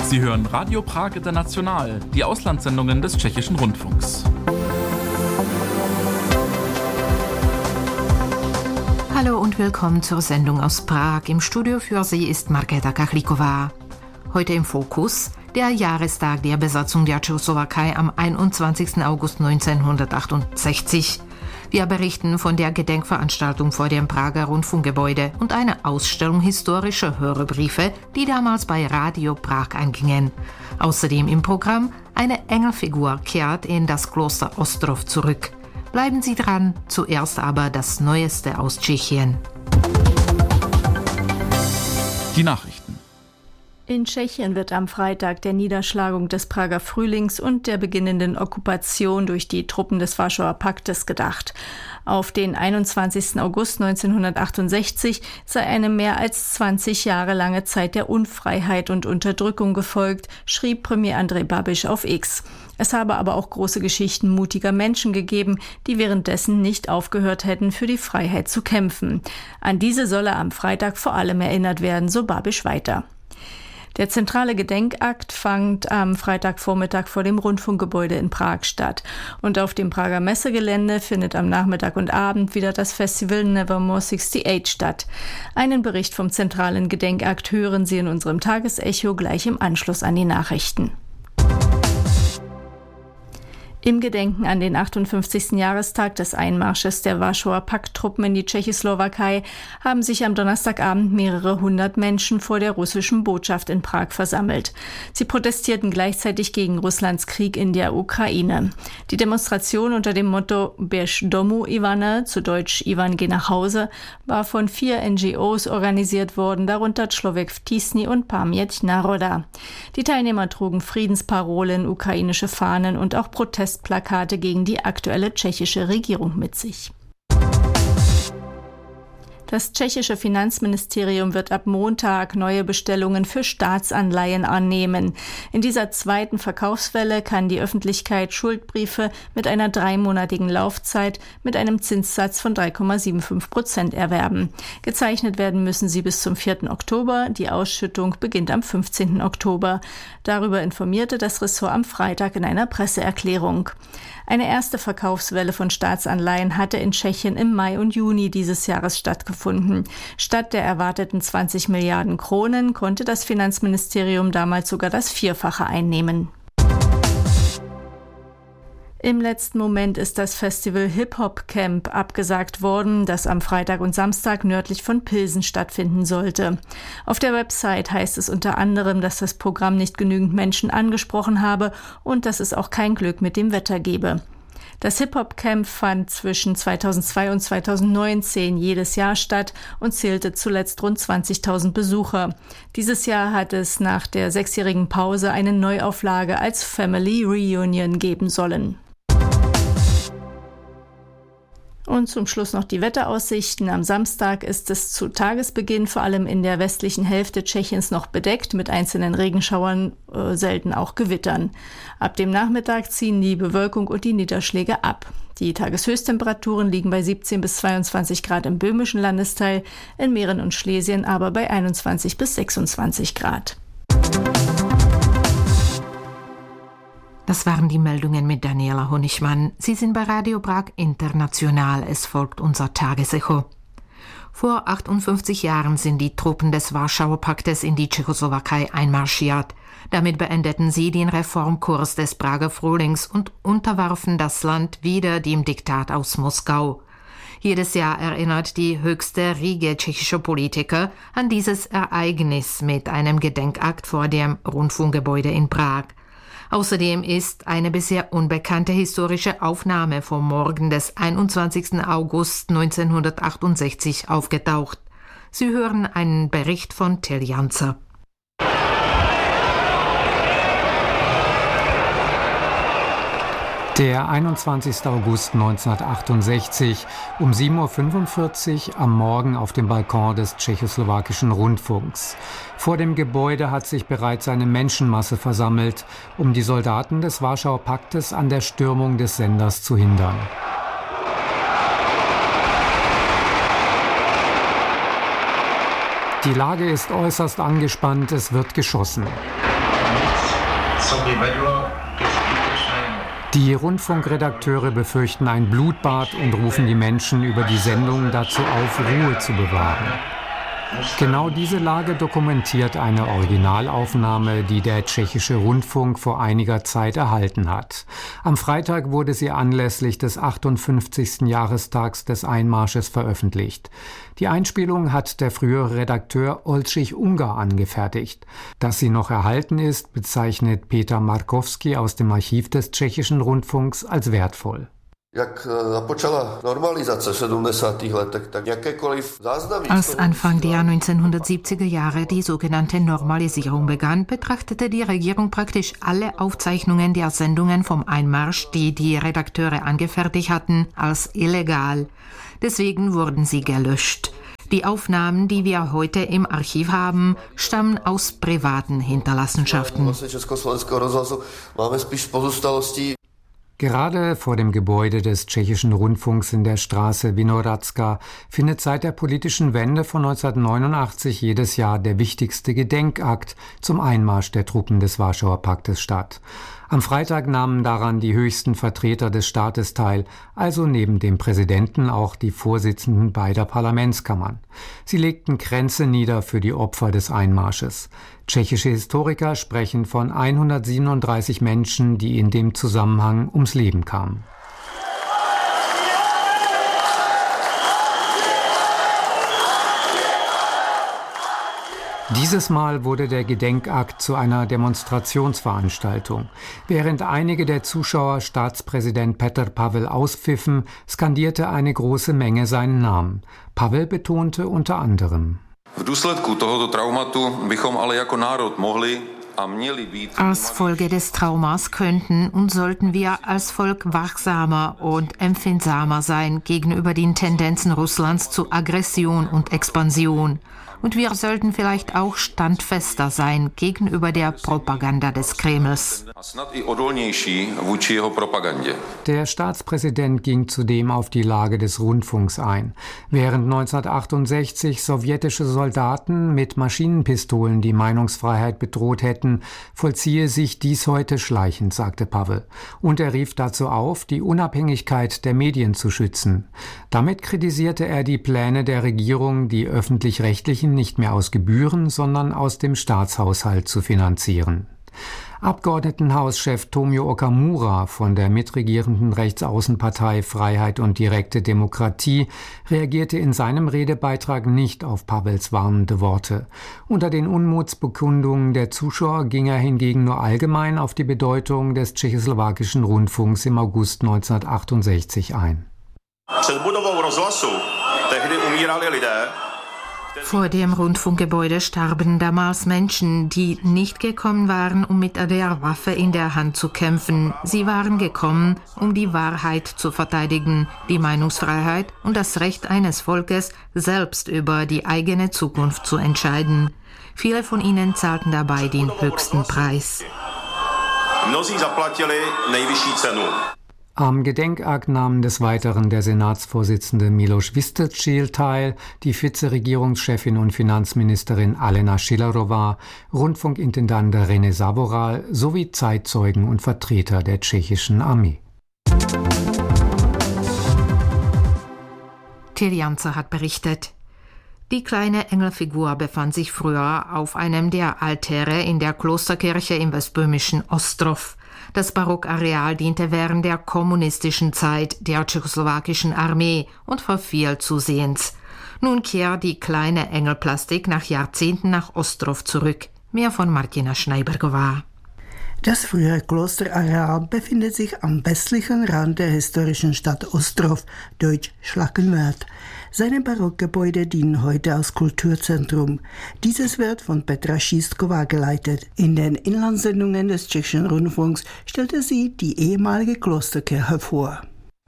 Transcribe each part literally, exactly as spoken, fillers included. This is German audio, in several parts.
Sie hören Radio Prag International, die Auslandssendungen des Tschechischen Rundfunks. Hallo und willkommen zur Sendung aus Prag. Im Studio für Sie ist Markéta Kachlíková. Heute im Fokus der Jahrestag der Besatzung der Tschechoslowakei am einundzwanzigsten August neunzehnhundertachtundsechzig. Wir berichten von der Gedenkveranstaltung vor dem Prager Rundfunkgebäude und einer Ausstellung historischer Hörerbriefe, die damals bei Radio Prag eingingen. Außerdem im Programm eine Engelfigur kehrt in das Kloster Ostrov zurück. Bleiben Sie dran, zuerst aber das Neueste aus Tschechien. Die Nachrichten. In Tschechien wird am Freitag der Niederschlagung des Prager Frühlings und der beginnenden Okkupation durch die Truppen des Warschauer Paktes gedacht. Auf den einundzwanzigsten August neunzehnhundertachtundsechzig sei eine mehr als zwanzig Jahre lange Zeit der Unfreiheit und Unterdrückung gefolgt, schrieb Premier Andrej Babiš auf X. Es habe aber auch große Geschichten mutiger Menschen gegeben, die währenddessen nicht aufgehört hätten, für die Freiheit zu kämpfen. An diese solle am Freitag vor allem erinnert werden, so Babiš weiter. Der zentrale Gedenkakt fand am Freitagvormittag vor dem Rundfunkgebäude in Prag statt. Und auf dem Prager Messegelände findet am Nachmittag und Abend wieder das Festival Nevermore achtundachtzig statt. Einen Bericht vom zentralen Gedenkakt hören Sie in unserem Tagesecho gleich im Anschluss an die Nachrichten. Im Gedenken an den achtundfünfzigsten Jahrestag des Einmarsches der Warschauer Pakttruppen in die Tschechoslowakei haben sich am Donnerstagabend mehrere hundert Menschen vor der russischen Botschaft in Prag versammelt. Sie protestierten gleichzeitig gegen Russlands Krieg in der Ukraine. Die Demonstration unter dem Motto Běž domů, Ivane, zu Deutsch Ivan, geh nach Hause, war von vier N G Os organisiert worden, darunter Člověk v tísni und Paměť národa. Die Teilnehmer trugen Friedensparolen, ukrainische Fahnen und auch Protest Plakate gegen die aktuelle tschechische Regierung mit sich. Das tschechische Finanzministerium wird ab Montag neue Bestellungen für Staatsanleihen annehmen. In dieser zweiten Verkaufswelle kann die Öffentlichkeit Schuldbriefe mit einer dreimonatigen Laufzeit mit einem Zinssatz von drei Komma fünfundsiebzig Prozent erwerben. Gezeichnet werden müssen sie bis zum vierten Oktober. Die Ausschüttung beginnt am fünfzehnten Oktober. Darüber informierte das Ressort am Freitag in einer Presseerklärung. Eine erste Verkaufswelle von Staatsanleihen hatte in Tschechien im Mai und Juni dieses Jahres stattgefunden. Statt der erwarteten zwanzig Milliarden Kronen konnte das Finanzministerium damals sogar das Vierfache einnehmen. Im letzten Moment ist das Festival Hip-Hop Camp abgesagt worden, das am Freitag und Samstag nördlich von Pilsen stattfinden sollte. Auf der Website heißt es unter anderem, dass das Programm nicht genügend Menschen angesprochen habe und dass es auch kein Glück mit dem Wetter gebe. Das Hip-Hop-Camp fand zwischen zweitausendzwei und zweitausendneunzehn jedes Jahr statt und zählte zuletzt rund zwanzigtausend Besucher. Dieses Jahr hat es nach der sechsjährigen Pause eine Neuauflage als Family Reunion geben sollen. Und zum Schluss noch die Wetteraussichten. Am Samstag ist es zu Tagesbeginn vor allem in der westlichen Hälfte Tschechiens noch bedeckt, mit einzelnen Regenschauern, äh, selten auch Gewittern. Ab dem Nachmittag ziehen die Bewölkung und die Niederschläge ab. Die Tageshöchsttemperaturen liegen bei siebzehn bis zweiundzwanzig Grad im böhmischen Landesteil, in Mähren und Schlesien aber bei einundzwanzig bis sechsundzwanzig Grad. Das waren die Meldungen mit Daniela Honigmann. Sie sind bei Radio Prag International. Es folgt unser Tagesecho. Vor achtundfünfzig Jahren sind die Truppen des Warschauer Paktes in die Tschechoslowakei einmarschiert. Damit beendeten sie den Reformkurs des Prager Frühlings und unterwarfen das Land wieder dem Diktat aus Moskau. Jedes Jahr erinnert die höchste Riege tschechischer Politiker an dieses Ereignis mit einem Gedenkakt vor dem Rundfunkgebäude in Prag. Außerdem ist eine bisher unbekannte historische Aufnahme vom Morgen des einundzwanzigsten August neunzehnhundertachtundsechzig aufgetaucht. Sie hören einen Bericht von Till Janzer. Der einundzwanzigsten August neunzehnhundertachtundsechzig um sieben Uhr fünfundvierzig am Morgen auf dem Balkon des tschechoslowakischen Rundfunks. Vor dem Gebäude hat sich bereits eine Menschenmasse versammelt, um die Soldaten des Warschauer Paktes an der Stürmung des Senders zu hindern. Die Lage ist äußerst angespannt, es wird geschossen. Die Rundfunkredakteure befürchten ein Blutbad und rufen die Menschen über die Sendung dazu auf, Ruhe zu bewahren. Genau diese Lage dokumentiert eine Originalaufnahme, die der tschechische Rundfunk vor einiger Zeit erhalten hat. Am Freitag wurde sie anlässlich des achtundfünfzigsten Jahrestags des Einmarsches veröffentlicht. Die Einspielung hat der frühere Redakteur Oldřich Unger angefertigt. Dass sie noch erhalten ist, bezeichnet Peter Markowski aus dem Archiv des tschechischen Rundfunks als wertvoll. Als Anfang der neunzehnhundertsiebziger Jahre die sogenannte Normalisierung begann, betrachtete die Regierung praktisch alle Aufzeichnungen der Sendungen vom Einmarsch, die die Redakteure angefertigt hatten, als illegal. Deswegen wurden sie gelöscht. Die Aufnahmen, die wir heute im Archiv haben, stammen aus privaten Hinterlassenschaften. Gerade vor dem Gebäude des tschechischen Rundfunks in der Straße Vinohradská findet seit der politischen Wende von neunzehnhundertneunundachtzig jedes Jahr der wichtigste Gedenkakt zum Einmarsch der Truppen des Warschauer Paktes statt. Am Freitag nahmen daran die höchsten Vertreter des Staates teil, also neben dem Präsidenten auch die Vorsitzenden beider Parlamentskammern. Sie legten Kränze nieder für die Opfer des Einmarsches. Tschechische Historiker sprechen von hundertsiebenunddreißig Menschen, die in dem Zusammenhang ums Leben kamen. Dieses Mal wurde der Gedenkakt zu einer Demonstrationsveranstaltung. Während einige der Zuschauer Staatspräsident Petr Pavel auspfiffen, skandierte eine große Menge seinen Namen. Pavel betonte unter anderem: Als Folge des Traumas könnten und sollten wir als Volk wachsamer und empfindsamer sein gegenüber den Tendenzen Russlands zu Aggression und Expansion. Und wir sollten vielleicht auch standfester sein gegenüber der Propaganda des Kremls. Der Staatspräsident ging zudem auf die Lage des Rundfunks ein. Während neunzehnhundertachtundsechzig sowjetische Soldaten mit Maschinenpistolen die Meinungsfreiheit bedroht hätten, vollziehe sich dies heute schleichend, sagte Pavel. Und er rief dazu auf, die Unabhängigkeit der Medien zu schützen. Damit kritisierte er die Pläne der Regierung, die öffentlich-rechtlichen nicht mehr aus Gebühren, sondern aus dem Staatshaushalt zu finanzieren. Abgeordnetenhauschef Tomio Okamura von der mitregierenden Rechtsaußenpartei Freiheit und direkte Demokratie reagierte in seinem Redebeitrag nicht auf Pavels warnende Worte. Unter den Unmutsbekundungen der Zuschauer ging er hingegen nur allgemein auf die Bedeutung des tschechoslowakischen Rundfunks im August neunzehnhundertachtundsechzig ein. Vor dem Rundfunkgebäude starben damals Menschen, die nicht gekommen waren, um mit der Waffe in der Hand zu kämpfen. Sie waren gekommen, um die Wahrheit zu verteidigen, die Meinungsfreiheit und das Recht eines Volkes, selbst über die eigene Zukunft zu entscheiden. Viele von ihnen zahlten dabei den höchsten Preis. Am Gedenkakt nahmen des Weiteren der Senatsvorsitzende Miloš Vystrčil teil, die Vizeregierungschefin und Finanzministerin Alena Schillerová, Rundfunkintendant René Savoral sowie Zeitzeugen und Vertreter der tschechischen Armee. Till Janzer hat berichtet. Die kleine Engelfigur befand sich früher auf einem der Altäre in der Klosterkirche im westböhmischen Ostrov. Das Barockareal diente während der kommunistischen Zeit der tschechoslowakischen Armee und verfiel zusehends. Nun kehrt die kleine Engelplastik nach Jahrzehnten nach Ostrov zurück. Mehr von Martina Schneibergová. Das frühere Klosterareal befindet sich am westlichen Rand der historischen Stadt Ostrov, deutsch Schlackenwerth. Seine Barockgebäude dienen heute als Kulturzentrum. Dieses wird von Petra Šístková geleitet. In den Inlandssendungen des tschechischen Rundfunks stellte sie die ehemalige Klosterkirche vor.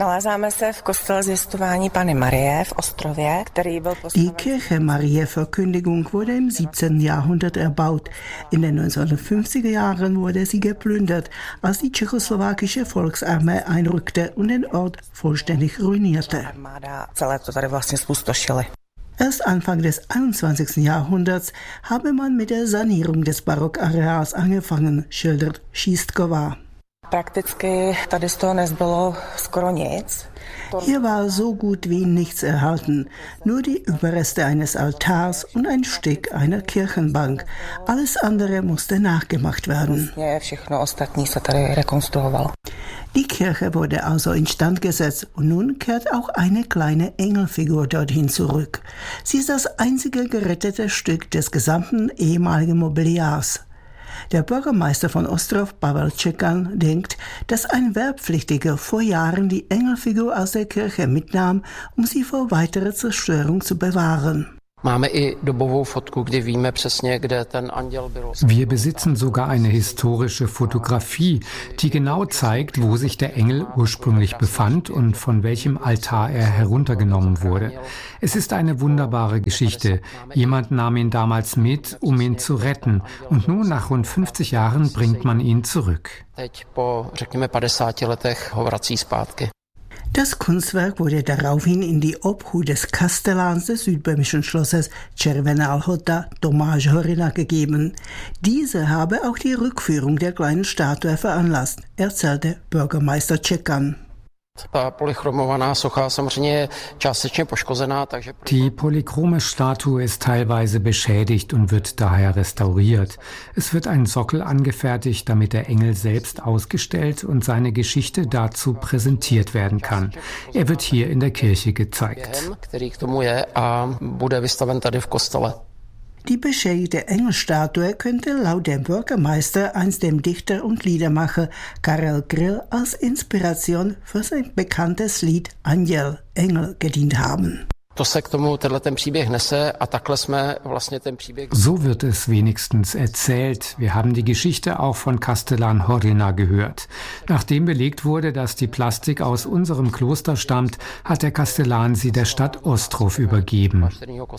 Die Kirche Mariä-Verkündigung wurde im siebzehnten Jahrhundert erbaut. In den neunzehnhundertfünfziger Jahren wurde sie geplündert, als die tschechoslowakische Volksarmee einrückte und den Ort vollständig ruinierte. Erst Anfang des einundzwanzigsten Jahrhunderts habe man mit der Sanierung des Barockareals angefangen, schildert Šístková. Hier war so gut wie nichts erhalten, nur die Überreste eines Altars und ein Stück einer Kirchenbank. Alles andere musste nachgemacht werden. Die Kirche wurde also instand gesetzt und nun kehrt auch eine kleine Engelfigur dorthin zurück. Sie ist das einzige gerettete Stück des gesamten ehemaligen Mobiliars. Der Bürgermeister von Ostrov, Pavel Čekan, denkt, dass ein Wehrpflichtiger vor Jahren die Engelfigur aus der Kirche mitnahm, um sie vor weiterer Zerstörung zu bewahren. Wir besitzen sogar eine historische Fotografie, die genau zeigt, wo sich der Engel ursprünglich befand und von welchem Altar er heruntergenommen wurde. Es ist eine wunderbare Geschichte. Jemand nahm ihn damals mit, um ihn zu retten, und nun nach rund fünfzig Jahren bringt man ihn zurück. Das Kunstwerk wurde daraufhin in die Obhut des Kastellans des südböhmischen Schlosses Červená Lhota Tomáš Horina gegeben. Diese habe auch die Rückführung der kleinen Statue veranlasst, erzählte Bürgermeister Čekan. Die polychrome Statue ist teilweise beschädigt und wird daher restauriert. Es wird ein Sockel angefertigt, damit der Engel selbst ausgestellt und seine Geschichte dazu präsentiert werden kann. Er wird hier in der Kirche gezeigt. Die beschädigte Engelstatue könnte laut dem Bürgermeister einst dem Dichter und Liedermacher Karel Kryl als Inspiration für sein bekanntes Lied Anděl, Engel, gedient haben. So wird es wenigstens erzählt. Wir haben die Geschichte auch von Kastellan Horina gehört. Nachdem belegt wurde, dass die Plastik aus unserem Kloster stammt, hat der Kastellan sie der Stadt Ostrov übergeben.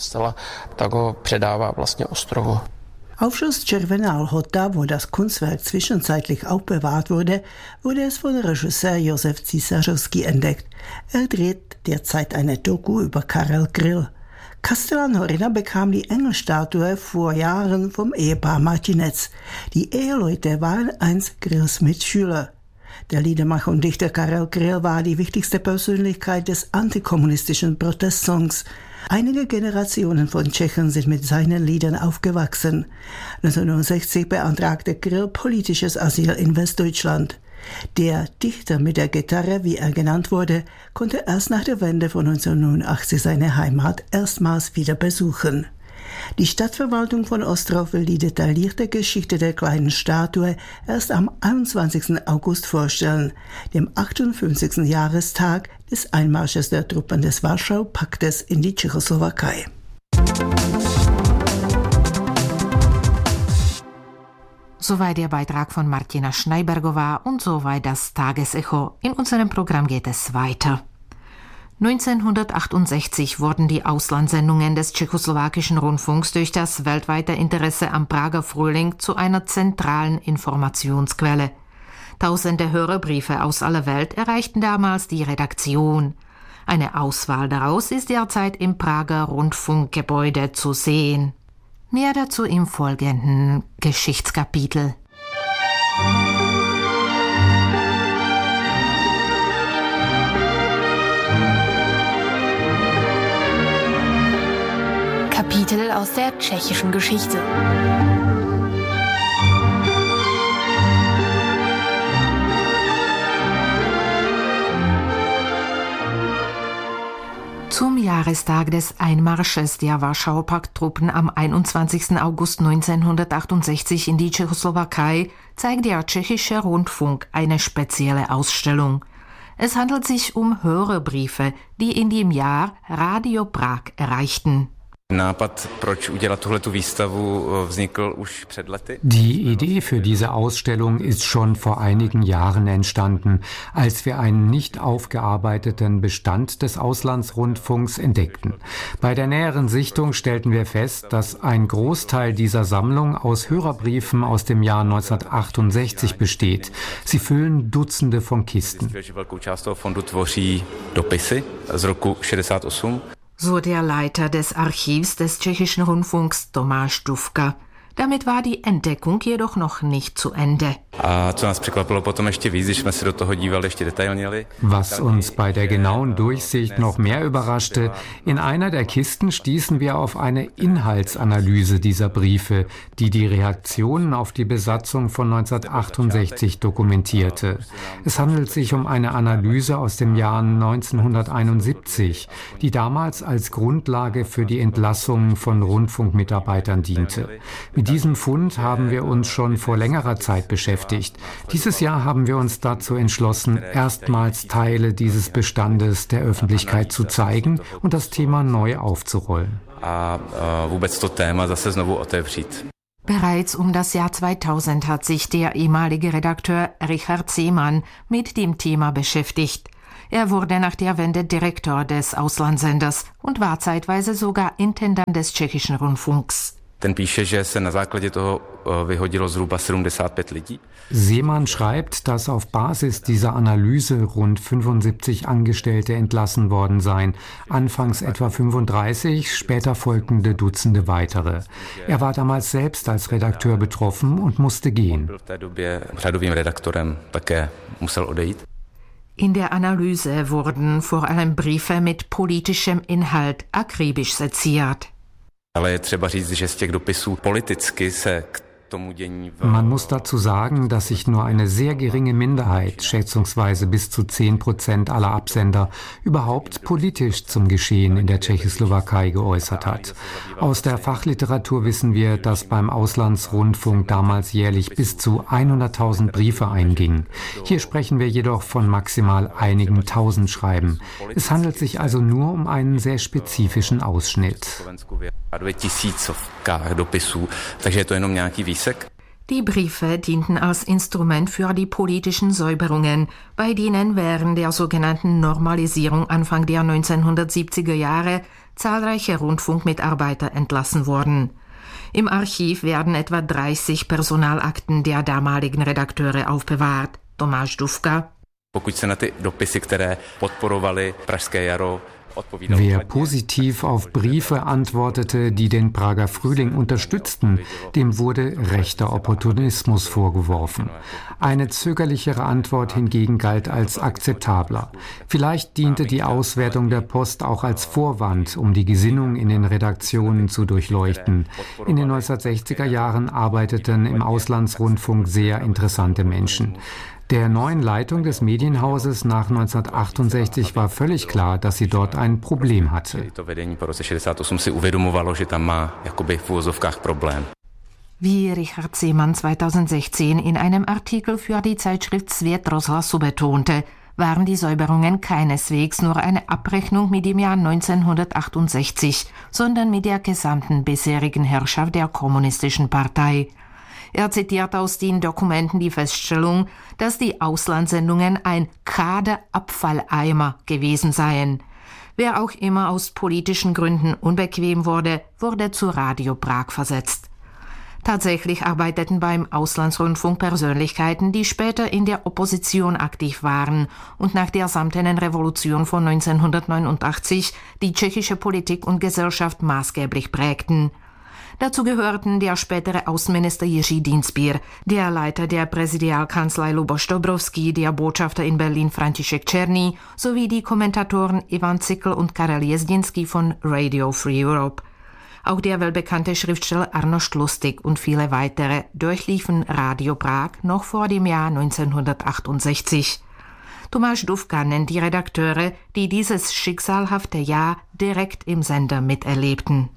Auf Schloss Červená Lhota, wo das Kunstwerk zwischenzeitlich aufbewahrt wurde, wurde es von Regisseur Josef Císařovský entdeckt. Er dreht derzeit eine Doku über Karel Kryl. Kastellan Horina bekam die Engelstatue vor Jahren vom Ehepaar Martinec. Die Eheleute waren einst Kryls Mitschüler. Der Liedermacher und Dichter Karel Kryl war die wichtigste Persönlichkeit des antikommunistischen Protestsongs. Einige Generationen von Tschechen sind mit seinen Liedern aufgewachsen. neunzehnhundertsechzig beantragte Kryl politisches Asyl in Westdeutschland. Der Dichter mit der Gitarre, wie er genannt wurde, konnte erst nach der Wende von neunzehnhundertneunundachtzig seine Heimat erstmals wieder besuchen. Die Stadtverwaltung von Ostrov will die detaillierte Geschichte der kleinen Statue erst am einundzwanzigsten August vorstellen, dem achtundfünfzigsten Jahrestag des Einmarsches der Truppen des Warschau-Paktes in die Tschechoslowakei. Soweit der Beitrag von Martina Schneibergová und soweit das Tagesecho. In unserem Programm geht es weiter. neunzehnhundertachtundsechzig wurden die Auslandssendungen des tschechoslowakischen Rundfunks durch das weltweite Interesse am Prager Frühling zu einer zentralen Informationsquelle. Tausende Hörerbriefe aus aller Welt erreichten damals die Redaktion. Eine Auswahl daraus ist derzeit im Prager Rundfunkgebäude zu sehen. Mehr dazu im folgenden Geschichtskapitel. Kapitel aus der tschechischen Geschichte. Zum Jahrestag des Einmarsches der Warschauer Pakttruppen am einundzwanzigsten August neunzehnhundertachtundsechzig in die Tschechoslowakei zeigt der tschechische Rundfunk eine spezielle Ausstellung. Es handelt sich um Hörerbriefe, die in dem Jahr Radio Prag erreichten. Die Idee für diese Ausstellung ist schon vor einigen Jahren entstanden, als wir einen nicht aufgearbeiteten Bestand des Auslandsrundfunks entdeckten. Bei der näheren Sichtung stellten wir fest, dass ein Großteil dieser Sammlung aus Hörerbriefen aus dem Jahr neunzehnhundertachtundsechzig besteht. Sie füllen Dutzende von Kisten. So der Leiter des Archivs des Tschechischen Rundfunks Tomáš Dufka. Damit war die Entdeckung jedoch noch nicht zu Ende. Was uns bei der genauen Durchsicht noch mehr überraschte, in einer der Kisten stießen wir auf eine Inhaltsanalyse dieser Briefe, die die Reaktionen auf die Besatzung von neunzehnhundertachtundsechzig dokumentierte. Es handelt sich um eine Analyse aus dem Jahr neunzehnhunderteinundsiebzig, die damals als Grundlage für die Entlassungen von Rundfunkmitarbeitern diente. Mit diesem Fund haben wir uns schon vor längerer Zeit beschäftigt. Dieses Jahr haben wir uns dazu entschlossen, erstmals Teile dieses Bestandes der Öffentlichkeit zu zeigen und das Thema neu aufzurollen. Bereits um das Jahr zweitausend hat sich der ehemalige Redakteur Richard Seemann mit dem Thema beschäftigt. Er wurde nach der Wende Direktor des Auslandssenders und war zeitweise sogar Intendant des Tschechischen Rundfunks. Seemann schreibt, dass auf Basis dieser Analyse rund fünfundsiebzig Angestellte entlassen worden seien, anfangs etwa fünfunddreißig, später folgende Dutzende weitere. Er war damals selbst als Redakteur betroffen und musste gehen. In der Analyse wurden vor allem Briefe mit politischem Inhalt akribisch seziert. Man muss dazu sagen, dass sich nur eine sehr geringe Minderheit, schätzungsweise bis zu zehn Prozent aller Absender, überhaupt politisch zum Geschehen in der Tschechoslowakei geäußert hat. Aus der Fachliteratur wissen wir, dass beim Auslandsrundfunk damals jährlich bis zu hunderttausend Briefe eingingen. Hier sprechen wir jedoch von maximal einigen tausend Schreiben. Es handelt sich also nur um einen sehr spezifischen Ausschnitt. Die Briefe dienten als Instrument für die politischen Säuberungen, bei denen während der sogenannten Normalisierung Anfang der neunzehnhundertsiebziger Jahre zahlreiche Rundfunkmitarbeiter entlassen wurden. Im Archiv werden etwa dreißig Personalakten der damaligen Redakteure aufbewahrt. Tomáš Dufka. Wer positiv auf Briefe antwortete, die den Prager Frühling unterstützten, dem wurde rechter Opportunismus vorgeworfen. Eine zögerlichere Antwort hingegen galt als akzeptabler. Vielleicht diente die Auswertung der Post auch als Vorwand, um die Gesinnung in den Redaktionen zu durchleuchten. In den neunzehnhundertsechziger Jahren arbeiteten im Auslandsrundfunk sehr interessante Menschen. Der neuen Leitung des Medienhauses nach neunzehnhundertachtundsechzig war völlig klar, dass sie dort ein Problem hatte. Wie Richard Seemann zweitausendsechzehn in einem Artikel für die Zeitschrift Svět rozhlasu betonte, waren die Säuberungen keineswegs nur eine Abrechnung mit dem Jahr neunzehnhundertachtundsechzig, sondern mit der gesamten bisherigen Herrschaft der Kommunistischen Partei. Er zitiert aus den Dokumenten die Feststellung, dass die Auslandssendungen ein Kaderabfalleimer gewesen seien. Wer auch immer aus politischen Gründen unbequem wurde, wurde zu Radio Prag versetzt. Tatsächlich arbeiteten beim Auslandsrundfunk Persönlichkeiten, die später in der Opposition aktiv waren und nach der Samtenen Revolution von neunzehnhundertneunundachtzig die tschechische Politik und Gesellschaft maßgeblich prägten. Dazu gehörten der spätere Außenminister Jiří Dienstbier, der Leiter der Präsidialkanzlei Luboš Dobrowski, der Botschafter in Berlin František Černý sowie die Kommentatoren Ivan Zickel und Karel Jezdinski von Radio Free Europe. Auch der weltbekannte Schriftsteller Arnošt Lustig und viele weitere durchliefen Radio Prag noch vor dem Jahr neunzehnhundertachtundsechzig. Tomáš Dufka nennt die Redakteure, die dieses schicksalhafte Jahr direkt im Sender miterlebten.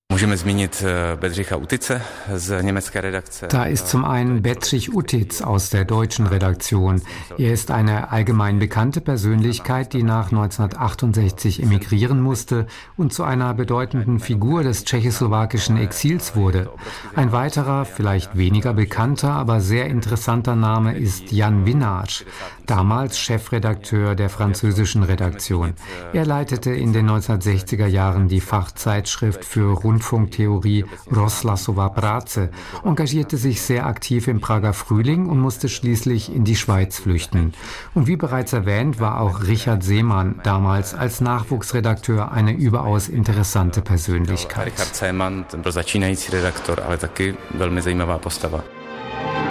Da ist zum einen Bedřich Utitz aus der deutschen Redaktion. Er ist eine allgemein bekannte Persönlichkeit, die nach neunzehnhundertachtundsechzig emigrieren musste und zu einer bedeutenden Figur des tschechoslowakischen Exils wurde. Ein weiterer, vielleicht weniger bekannter, aber sehr interessanter Name ist Jan Vinnář, damals Chefredakteur der französischen Redaktion. Er leitete in den neunzehnhundertsechziger Jahren die Fachzeitschrift für Rundfunk Rundfunktheorie Rozhlasová práce, engagierte sich sehr aktiv im Prager Frühling und musste schließlich in die Schweiz flüchten. Und wie bereits erwähnt, war auch Richard Seemann damals als Nachwuchsredakteur eine überaus interessante Persönlichkeit. Richard Seemann, ten byl začínající redaktor, ale taky velmi zajímavá postava.